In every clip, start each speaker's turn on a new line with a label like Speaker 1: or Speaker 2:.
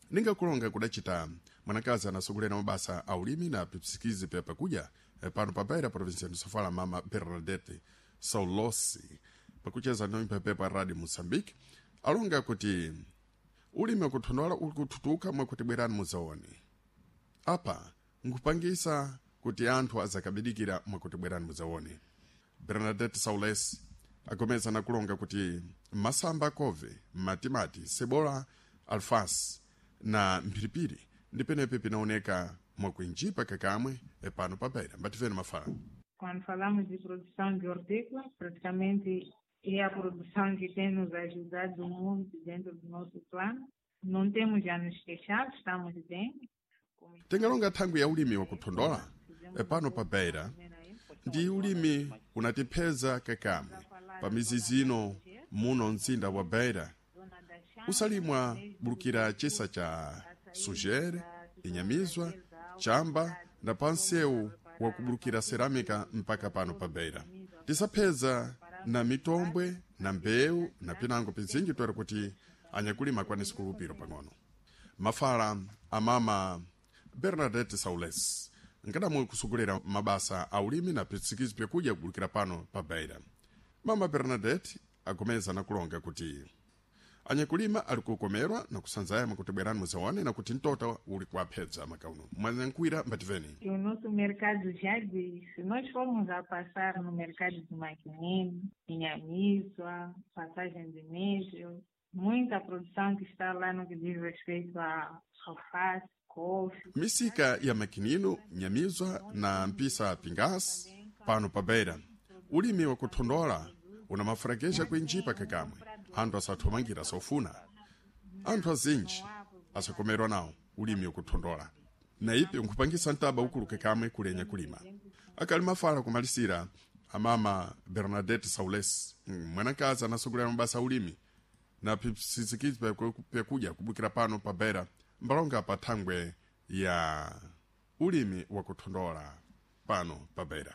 Speaker 1: ningakulonga kudachita mwanakazi anasogolera mabasa aulimi na pipsikizi pepa kuja pano pa Beira provincia de Sofala mama Bernadette Saulosi pakucheza noimpa pepa Radio Moçambique alonga kuti ulimi wakuthondola ukututuka mwakutibwerani muzaone apa nkupangisa kuti anthu azakabidikira mwakutibwerani muzaone. Bernadette Saulosi akomeza na kulonga kuti masamba kove, matimati, cebola, alface na mphiripiri ndipenepe pinaoneka mwakuinjipa kakamwe pano pa Beira. Mbativeni mafala.
Speaker 2: Quando falamos de produção de hortícola, praticamente é a produção que tem nos ajudado muito dentro do nosso plano. Não temos já nos queixado, estamos bem.
Speaker 1: Tengalonga thangwi ya ulimi wakuthondola pano pa Beira ndi ulimi unatipeza kakamwe pa mizizino muno mzinda wa Beira usalimwa bulukira chisa cha sujere, inyamizwa, chamba na panseu wa kubulukira ceramika mpaka pano pa Beira. Tisapeza na mitombwe na mbeu na pinango pinzingi twera kuti anyakulima kwanisi kulupiro pang'ono. Mafala amama Bernadette Saulosi nkadamwe kusugulira mabasa aulimi na pisikizi pekuja kubulukira pano pa Beira. Mama Bernadette akomeza na kulonga kuti anyakulima alikukomerwa na kusanzaya makutibwerani muzaone na kuti ntota uli kuapedza makauno. Mwanyankwira mbativeni.
Speaker 2: O nosso mercado já diz, se nós formos a passar no mercado de Maquinino, Inhamizwa, Passagem de Médio, muita produção que está lá no que diz respeito a alface, couve.
Speaker 1: Misika ya Maquinino, Nyamizwa na Mpisa Pingas pano pa Beira. Ulimi wa kuthondola una mafuragesha kuinjipa kakamwe. Anthu asathumangira sofuna. Anthu azinji asakomerwa nawo ulimi wa kuthondola. Na ipe nkupangisa ntaba ukulu kakamwe kulenya kulima. Akali mafala kumalisira amama Bernadette Saulosi mwanakazi anasogolera mabasa ulimi na pisikizi pekuja kubukira pano pa Beira mbalonga pa thangwe ya ulimi wa kuthondola pano pa Beira.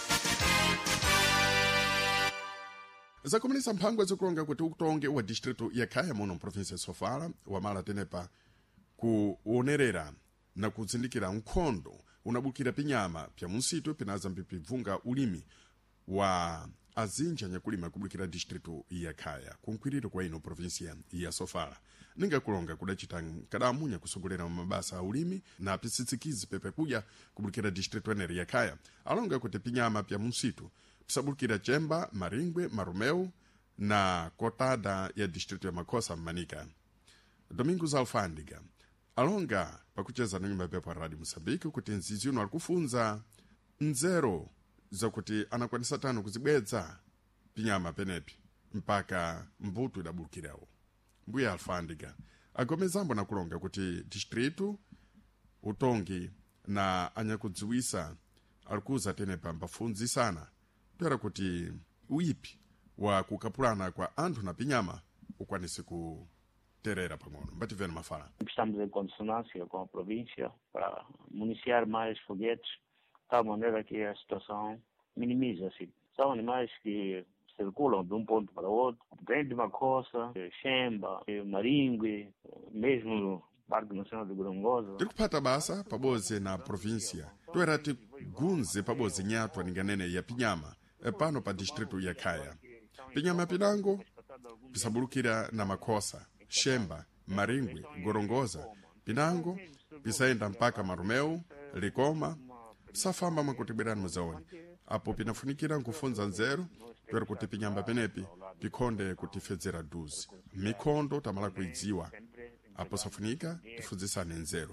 Speaker 1: Zakomunisa mphangwa zikulonga kuti ukutonge wa distrito ya Kaya muno province Sofala wamala tenepa kuonerera na kuzindikira nkhondo unabukira pinyama pya munsitu pinaza mpipivunga ulimi wa azinji anyakulima kubukira distrito ya Kaya kunkwiriro kwa ino province ya Sofala. Ninga kulonga kudachita kadamunya kusogolera mabasa a ulimi na pisikizi pepe kuja kubukira distrito eneri ya Kaya alonga kuti pinyama pya munsitu pisabulukira Chemba, Maringwe, Marumeu na kotada ya distrito ya Makosa Manika. Domingos Alfândiga alonga pakucheza na nyumba pepa Radio Moçambique kuti nzizi uno alikufunza nzero za kuti anakwanisa tano kuzibwedza pinyama penepi mpaka mbuto idabulukirawo. Mbuya Alfândiga agomezambo na kulonga kuti distrito utongi na anyakudziwisa alikuza tenepa mbafunzi sana twera kuti uipi wa kukapulana kwa anthu na pinyama ukwanise kuterera pang'ono. Mbativeni mafala.
Speaker 3: Estamos em consonância com a província para municiar mais foguetes de tal maneira que a situação minimiza-se. São animais que circulam de um ponto para outro, vem de Makossa, Chemba, Maringwe, mesmo Parque Nacional de Gorongosa.
Speaker 1: Tikupata basa paboze na província twera tigunze paboze nyatwa ninganene ya pinyama pano pa distrito ya Kaya. Pinyama pinango pisabulukira na Makossa, Chemba, Maringwe, Gorongosa, pinango pisaenda mpaka Marumeu, Likoma, pisafamba mwakutibwerani muzaone. Apo pinafunikira nkufunza nzero twera kuti pinyamba penepi pikonde kutifedzera duzi. Mikondo tamala kuidziwa. Apo safunika tifunzisane nzero.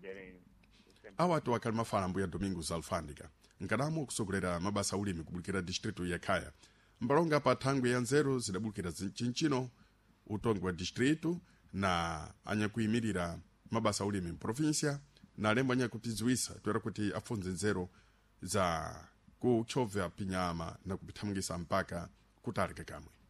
Speaker 1: Awatu wakali mafala mbuya Domingos Alfândiga nkadamu kusogolera mabasa ulimi kubulukira distrito ya Kaya mbalonga pa thangwe ya nzero zidabulukira zinchino utongi wa distrito na anyakuyimirira mabasa ulimi mprovincia na lembo anyakutidziwisa twera kuti afunze nzero za kuchovya pinyama na kupithamangisa mpaka kutalika kamwe.